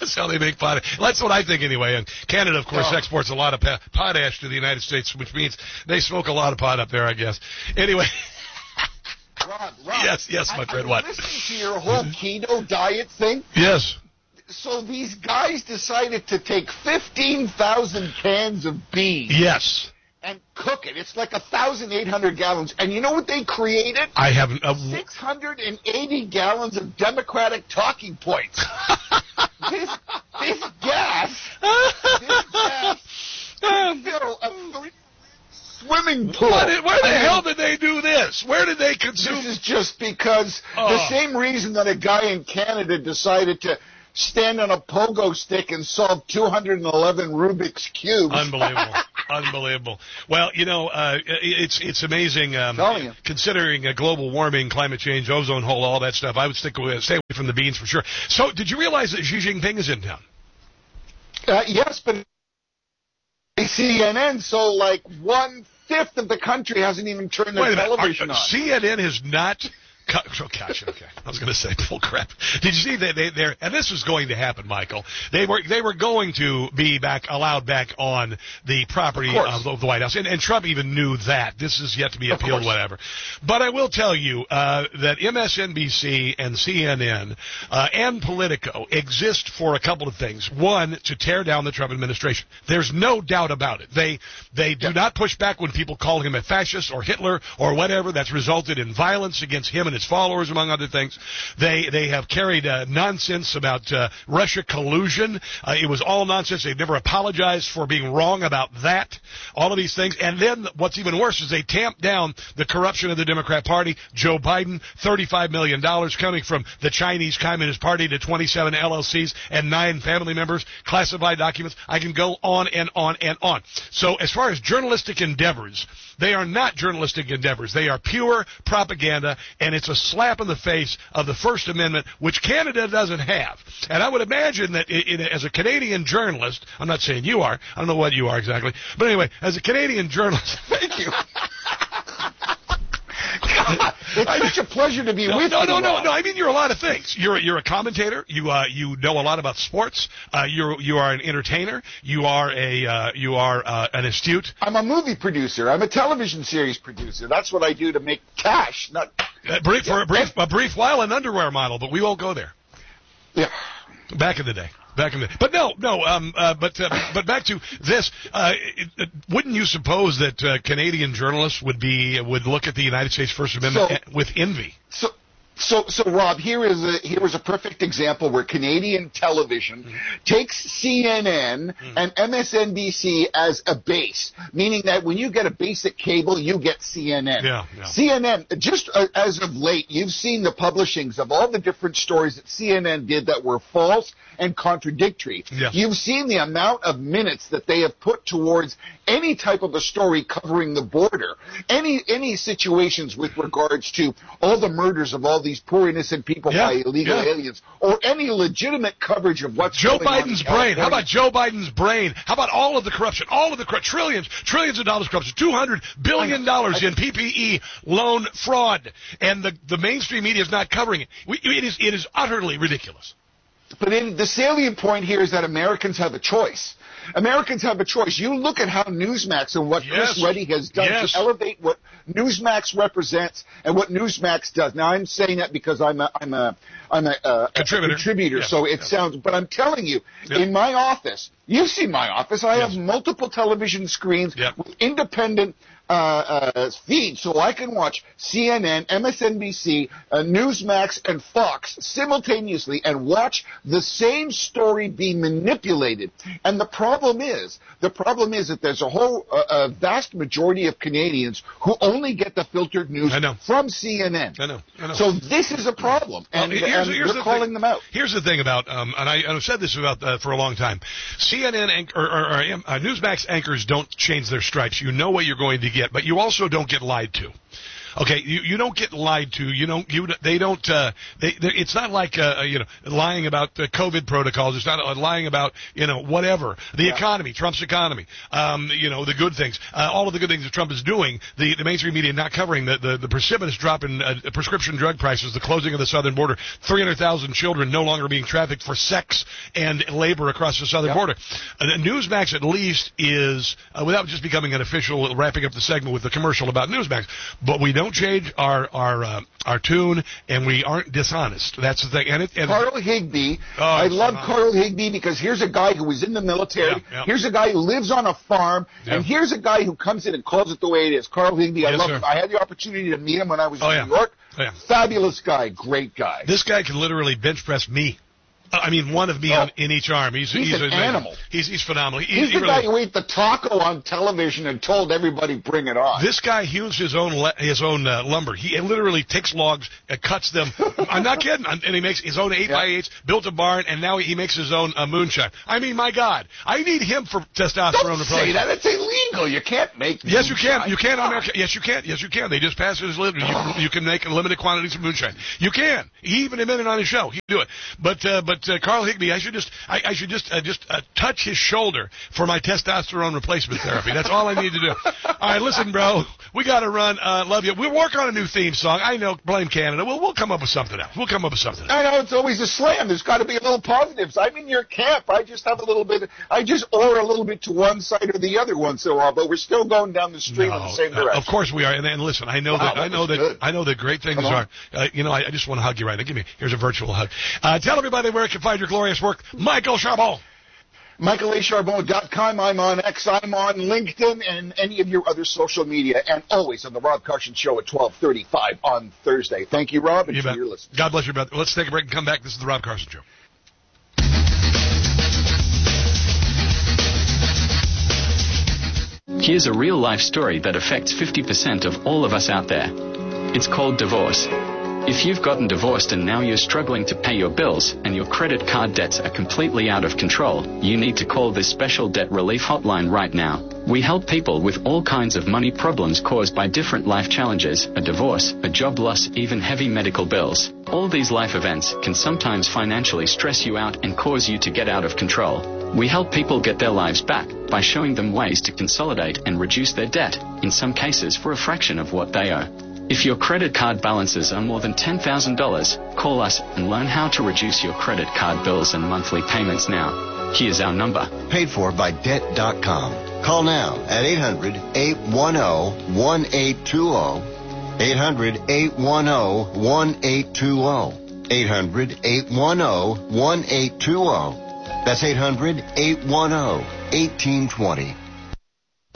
That's how they make potash. That's what I think anyway. And Canada, of course, exports a lot of potash to the United States, which means they smoke a lot of pot up there, I guess. Anyway. Rob. Yes, my friend. What? Listening to your whole keto diet thing. Yes. So these guys decided to take 15,000 cans of beans. Yes. And cook it. It's like 1,800 gallons. And you know what they created? I haven't. 680 gallons of Democratic talking points. this gas can fill a swimming pool. Where the hell did they do this? Where did they consume? This is just because the same reason that a guy in Canada decided to stand on a pogo stick and solve 211 Rubik's Cubes. Unbelievable. Well, it's amazing, considering global warming, climate change, ozone hole, all that stuff. I would stay away from the beans for sure. So, did you realize that Xi Jinping is in town? Yes, but CNN, so like 1/5 of the country hasn't even turned their television on. CNN has not. Oh, gosh, okay. I was going to say bull crap. Did you see they're and this was going to happen, Michael? They were going to be allowed back on the property of the White House, and Trump even knew that. This is yet to be appealed, whatever. But I will tell you that MSNBC and CNN and Politico exist for a couple of things. One, to tear down the Trump administration. There's no doubt about it. They do not push back when people call him a fascist or Hitler or whatever. That's resulted in violence against him and his followers, among other things. They have carried nonsense about Russia collusion. It was all nonsense. They've never apologized for being wrong about that. All of these things. And then what's even worse is they tamped down the corruption of the Democrat Party. Joe Biden, $35 million coming from the Chinese Communist Party to 27 LLCs and 9 family members, classified documents. I can go on and on and on. So as far as journalistic endeavors, they are not journalistic endeavors. They are pure propaganda, and it's a slap in the face of the First Amendment, which Canada doesn't have. And I would imagine that as a Canadian journalist, I'm not saying you are, I don't know what you are exactly, but anyway, as a Canadian journalist, thank you. It's such a pleasure to be with you. No. I mean, you're a lot of things. You're a commentator. You know a lot about sports. You are an entertainer. You are an astute. I'm a movie producer. I'm a television series producer. That's what I do to make cash. Not for a brief while, an underwear model, but we won't go there. Yeah. Back in the day. But but back to this. Wouldn't you suppose that Canadian journalists would look at the United States First Amendment with envy? So, Rob, here is a perfect example where Canadian television takes CNN and MSNBC as a base, meaning that when you get a basic cable, you get CNN. Yeah. CNN, just as of late, you've seen the publishings of all the different stories that CNN did that were false and contradictory. Yeah. You've seen the amount of minutes that they have put towards any type of a story covering the border, any situations with regards to all the murders of all these poor innocent people by illegal aliens, or any legitimate coverage of what's Joe going Biden's on in brain. How about Joe Biden's brain? How about all of the corruption? Trillions of dollars corruption, $200 billion in PPE loan fraud, and the mainstream media is not covering it. It is utterly ridiculous. But the salient point here is that Americans have a choice. Americans have a choice. You look at how Newsmax and what Chris Reddy has done to elevate what Newsmax represents and what Newsmax does. Now, I'm saying that because I'm a contributor, so it sounds. But I'm telling you, in my office, you've seen my office. I have multiple television screens with independent feed, so I can watch CNN, MSNBC, Newsmax, and Fox simultaneously and watch the same story be manipulated. And the problem is that there's a whole vast majority of Canadians who only get the filtered news from CNN. I know. So this is a problem, and we're calling them out. Here's the thing about, and I've said this about for a long time, CNN Newsmax anchors don't change their stripes. You know what you're going to get, but you also don't get lied to. Okay, you don't get lied to. It's not like lying about the COVID protocols. It's not lying about whatever the economy, Trump's economy. The good things, all of the good things that Trump is doing. The mainstream media not covering the precipitous drop in prescription drug prices, the closing of the southern border, 300,000 children no longer being trafficked for sex and labor across the southern border. Newsmax at least is without just becoming an official, wrapping up the segment with the commercial about Newsmax, but we don't change our tune, and we aren't dishonest. That's the thing. And Carl Higbie, I love Carl Higbie because here's a guy who was in the military. Here's a guy who lives on a farm, and here's a guy who comes in and calls it the way it is. Carl Higbie, I love him. I had the opportunity to meet him when I was in New York. Fabulous guy, great guy. This guy can literally bench press me. I mean, one of me in each arm. He's an animal. He's phenomenal. He's the guy who ate the taco on television and told everybody bring it on. This guy hews his own lumber. He literally takes logs and cuts them. I'm not kidding. And he makes his own 8x8s, built a barn, and now he makes his own moonshine. I mean, my God. I need him for testosterone. Don't say that. It's illegal. You can't make moonshine. Yes, you can. You can. Yes, you can. Yes, you can. They just passed it as limited. You can make limited quantities of moonshine. You can. He even admitted on his show. He can do it. But Carl Higbie, I should just touch his shoulder for my testosterone replacement therapy. That's all I need to do. All right, listen, bro, we got to run. Love you. We'll work on a new theme song. I know, blame Canada. We'll come up with something else. I know it's always a slam. There's got to be a little positives. I'm in your camp. I just have a little bit. I just oar a little bit to one side or the other once in a while, but we're still going down the stream in the same direction. Of course we are. And listen, I know that great things are. I just want to hug you right now. Here's a virtual hug. Tell everybody where you can find your glorious work. Michael Charbon. MichaelACharbon.com. I'm on X. I'm on LinkedIn and any of your other social media. And always on the Rob Carson Show at 12:35 on Thursday. Thank you, Rob, and to your listeners. God bless you, brother. Let's take a break and come back. This is the Rob Carson Show. Here's a real-life story that affects 50% of all of us out there. It's called divorce. If you've gotten divorced and now you're struggling to pay your bills and your credit card debts are completely out of control, you need to call this special debt relief hotline right now. We help people with all kinds of money problems caused by different life challenges, a divorce, a job loss, even heavy medical bills. All these life events can sometimes financially stress you out and cause you to get out of control. We help people get their lives back by showing them ways to consolidate and reduce their debt, in some cases for a fraction of what they owe. If your credit card balances are more than $10,000, call us and learn how to reduce your credit card bills and monthly payments now. Here's our number. Paid for by Debt.com. Call now at 800-810-1820. 800-810-1820. 800-810-1820. That's 800-810-1820.